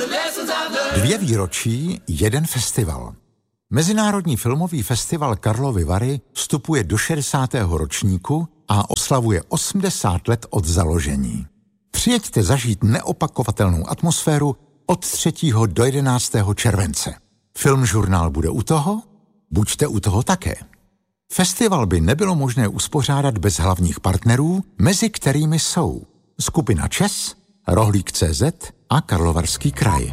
2 výročí, 1 festival. Mezinárodní filmový festival Karlovy Vary vstupuje do 60. ročníku a oslavuje 80 let od založení. Přijeďte zažít neopakovatelnou atmosféru od 3. do 11. července. Filmžurnál bude u toho? Buďte u toho také. Festival by nebylo možné uspořádat bez hlavních partnerů, mezi kterými jsou skupina ČES, Rohlík.cz a Karlovarský kraj.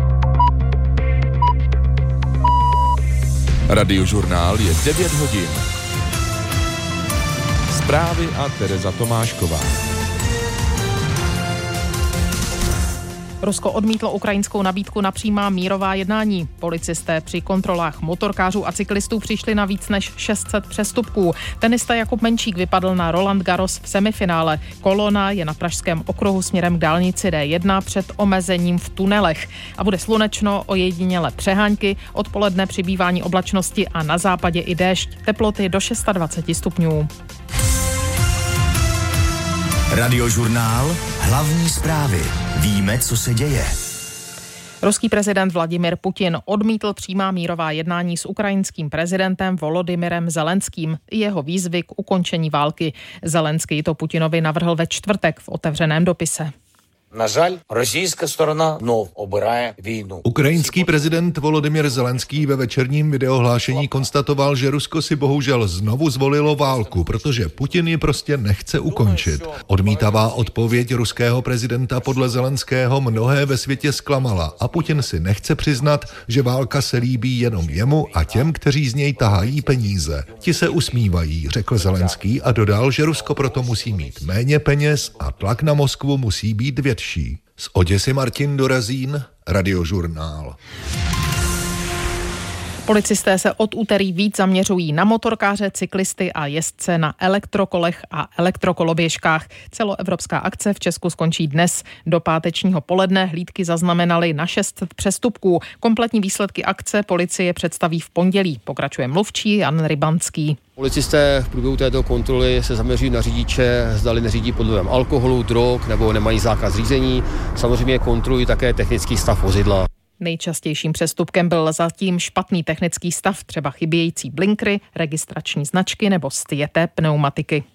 Radiožurnál je 9 hodin. Zprávy a Tereza Tomášková. Rusko odmítlo ukrajinskou nabídku na přímá mírová jednání. Policisté při kontrolách motorkářů a cyklistů přišli na víc než 600 přestupků. Tenista Jakub Menčík vypadl na Roland Garros v semifinále. Kolona je na Pražském okruhu směrem k dálnici D1 před omezením v tunelech. A bude slunečno, ojediněle přehánky, odpoledne přibývání oblačnosti a na západě i déšť. Teploty do 26 stupňů. Radiožurnál, hlavní zprávy. Víme, co se děje. Ruský prezident Vladimir Putin odmítl přímá mírová jednání s ukrajinským prezidentem Volodymyrem Zelenským i jeho výzvy k ukončení války. Zelenský to Putinovi navrhl ve čtvrtek v otevřeném dopise. Na žal, rosijská strana znov obiraje vínu. Ukrajinský prezident Volodymyr Zelenský ve večerním videohlášení konstatoval, že Rusko si bohužel znovu zvolilo válku, protože Putin ji prostě nechce ukončit. Odmítavá odpověď ruského prezidenta podle Zelenského mnohé ve světě zklamala a Putin si nechce přiznat, že válka se líbí jenom jemu a těm, kteří z něj tahají peníze. Ti se usmívají, řekl Zelenský a dodal, že Rusko proto musí mít méně peněz a tlak na Moskvu musí být větší. Z Oděsy Martin Dorazín, Radiožurnál. Policisté se od úterý víc zaměřují na motorkáře, cyklisty a jezdce na elektrokolech a elektrokoloběžkách. Celoevropská akce v Česku skončí dnes. Do pátečního poledne hlídky zaznamenaly na 600 přestupků. Kompletní výsledky akce policie představí v pondělí. Pokračuje mluvčí Jan Rybanský. Policisté v průběhu této kontroly se zaměří na řidiče, zdali neřídí pod vlivem alkoholu, drog nebo nemají zákaz řízení. Samozřejmě kontrolují také technický stav vozidla. Nejčastějším přestupkem byl zatím špatný technický stav, třeba chybějící blinkry, registrační značky nebo stjeté pneumatiky.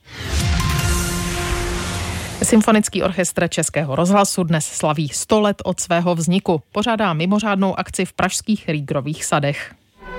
Symfonický orchestr Českého rozhlasu dnes slaví 100 let od svého vzniku. Pořádá mimořádnou akci v pražských Rýgrových sadech.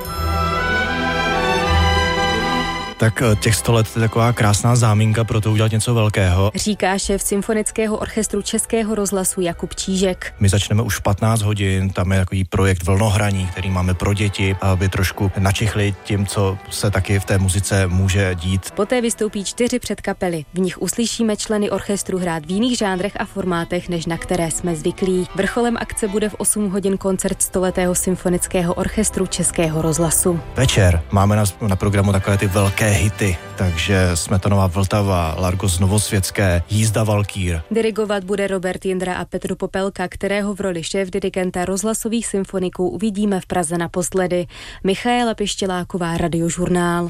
Tak těch 100 let je taková krásná záminka pro to udělat něco velkého. Říká šéf Symfonického orchestru Českého rozhlasu Jakub Čížek. My začneme už v 15 hodin, tam je takový projekt Vlnohraní, který máme pro děti, aby trošku načichli tím, co se taky v té muzice může dít. Poté vystoupí 4 předkapely. V nich uslyšíme členy orchestru hrát v jiných žánrech a formátech, než na které jsme zvyklí. Vrcholem akce bude v 8 hodin koncert 100letého Symfonického orchestru Českého rozhlasu. Večer máme na programu takové ty velké hity, takže Smetanova Vltava, Largos Novosvětské, Jízda Valkýr. Dirigovat bude Robert Jindra a Petr Popelka, kterého v roli šéfdirigenta rozhlasových symfoniků uvidíme v Praze naposledy. Michaela Pištěláková, Radiožurnál.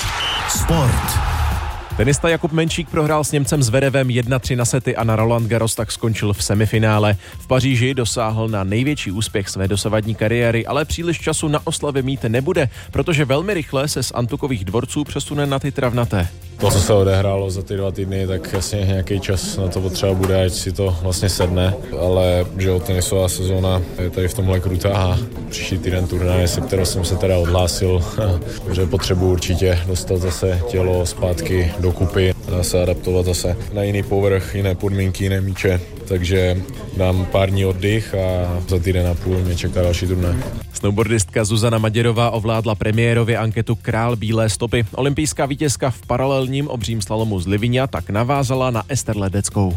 Sport. Tenista Jakub Menčík prohrál s Němcem Zverevem 1-3 na sety a na Roland Garros tak skončil v semifinále. V Paříži dosáhl na největší úspěch své dosavadní kariéry, ale příliš času na oslavy mít nebude, protože velmi rychle se z Antukových dvorců přesune na ty travnaté. To, co se odehrálo za ty 2 týdny, tak jasně nějaký čas na to potřeba bude, ať si to vlastně sedne, ale že tenisová sezóna je tady v tomhle krutá a příští týden turnaje, se kterou jsem se teda odhlásil, že potřebuji určitě dostat zase tělo zpátky dokupy a se adaptovat zase na jiný povrch, jiné podmínky, jiné míče, takže dám pár dní oddych a za týden a půl mě čeká další turnaj. Snowboardistka Zuzana Maděrová ovládla premiérově anketu Král bílé stopy. Olympijská vítězka v paralelním obřím slalomu z Liviňa tak navázala na Ester Ledeckou.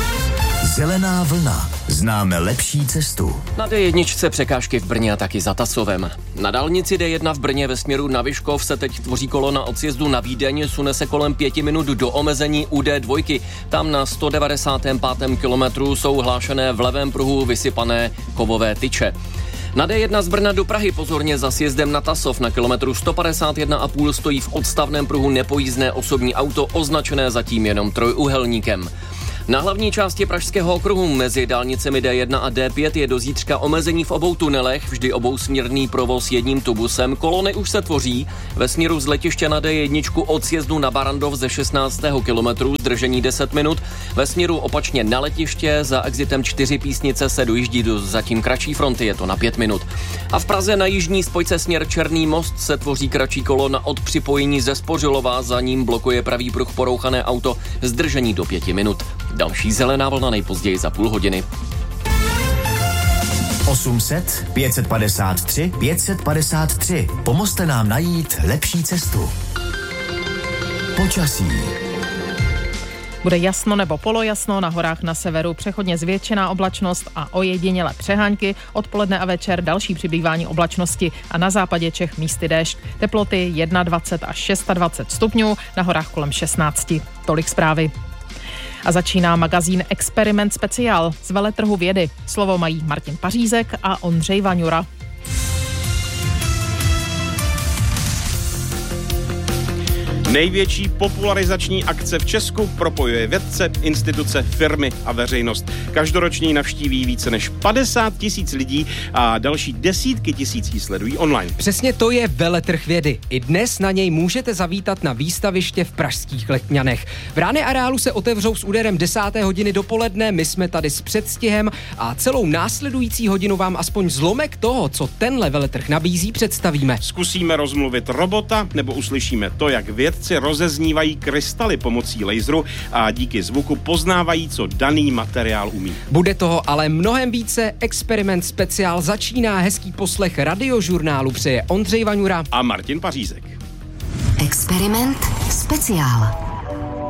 Zelená vlna. Známe lepší cestu. Na D1 překážky v Brně a taky za Tasovem. Na dálnici D1 v Brně ve směru na Vyškov se teď tvoří kolona od sjezdu na Vídeň, sune se kolem 5 minut do omezení u D2. Tam na 195. kilometru jsou hlášené v levém pruhu vysypané kovové tyče. Na D1 z Brna do Prahy pozorně za sjezdem na Tasov na kilometru 151,5 stojí v odstavném pruhu nepojízdné osobní auto označené zatím jenom trojúhelníkem. Na hlavní části Pražského okruhu mezi dálnicemi D1 a D5 je do zítřka omezení v obou tunelech, vždy obousměrný provoz jedním tubusem. Kolony už se tvoří. Ve směru z letiště na D1 od sjezdu na Barrandov ze 16. kilometru zdržení 10 minut. Ve směru opačně na letiště za exitem 4 Písnice se dojíždí do zatím kratší fronty, je to na 5 minut. A v Praze na jižní spojce směr Černý most se tvoří kratší kolona od připojení ze Spořilova, za ním blokuje pravý pruh porouchané auto, zdržení do 5 minut. Další zelená vlna nejpozději za půl hodiny. 800 553 553. Pomozte nám najít lepší cestu. Počasí. Bude jasno nebo polojasno, na horách na severu přechodně zvětšená oblačnost a ojedinělé přehánky, odpoledne a večer další přibývání oblačnosti a na západě Čech místy déšť. Teploty 21 až 26 stupňů, na horách kolem 16. Tolik zprávy. A začíná magazín Experiment Speciál z veletrhu vědy. Slovo mají Martin Pařízek a Ondřej Vaňura. Největší popularizační akce v Česku propojuje vědce, instituce, firmy a veřejnost. Každoročně ji navštíví více než 50 000 lidí a další desítky tisíc ji sledují online. Přesně to je veletrh vědy. I dnes na něj můžete zavítat na výstaviště v pražských Letňanech. Brány areálu se otevřou s úderem 10. hodiny dopoledne, my jsme tady s předstihem a celou následující hodinu vám aspoň zlomek toho, co tenhle veletrh nabízí, představíme. Zkusíme rozmluvit robota nebo uslyšíme to, jak vědci rozeznívají krystaly pomocí laseru a díky zvuku poznávají, co daný materiál umí. Bude toho ale mnohem více. Experiment Speciál začíná, hezký poslech Radiožurnálu přeje Ondřej Vaňura a Martin Pařízek. Experiment Speciál.